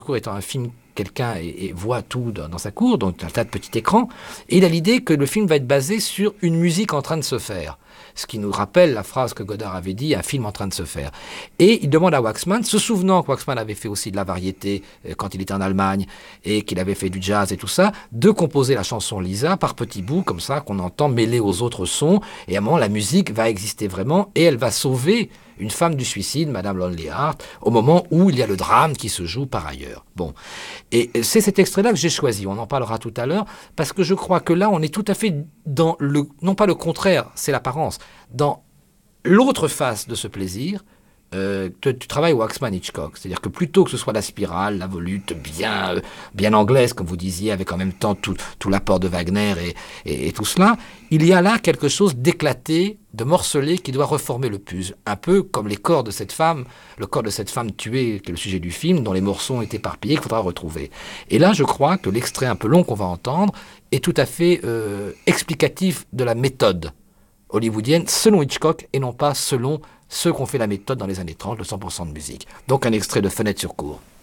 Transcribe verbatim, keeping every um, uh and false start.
cour étant un film, quelqu'un et, et voit tout dans, dans sa cour, donc un tas de petits écrans, et il a l'idée que le film va être basé sur une musique en train de se faire. Ce qui nous rappelle la phrase que Godard avait dit, un film en train de se faire. Et il demande à Waxman, se souvenant que Waxman avait fait aussi de la variété euh, quand il était en Allemagne, et qu'il avait fait du jazz et tout ça, de composer la chanson Lisa par petits bouts, comme ça, qu'on entend mêler aux autres sons, et à un moment, la musique va exister vraiment, et elle va sauver une femme du suicide, Madame Lonely Heart, au moment où il y a le drame qui se joue par ailleurs. Bon. Et c'est cet extrait-là que j'ai choisi, on en parlera tout à l'heure, parce que je crois que là, on est tout à fait dans le, non pas le contraire, c'est l'apparence, dans l'autre face de ce plaisir. Euh, tu, tu travailles Waxman Hitchcock, c'est-à-dire que plutôt que ce soit la spirale, la volute bien, euh, bien anglaise, comme vous disiez, avec en même temps tout, tout l'apport de Wagner et, et, et tout cela, il y a là quelque chose d'éclaté, de morcelé qui doit reformer le puzzle. Un peu comme les corps de cette femme, le corps de cette femme tuée, qui est le sujet du film, dont les morceaux ont été éparpillés, qu'il faudra retrouver. Et là, je crois que l'extrait un peu long qu'on va entendre est tout à fait euh, explicatif de la méthode hollywoodienne, selon Hitchcock, et non pas selon ceux qui ont fait la méthode dans les années trente, le cent pour cent de musique. Donc un extrait de Fenêtre sur cour.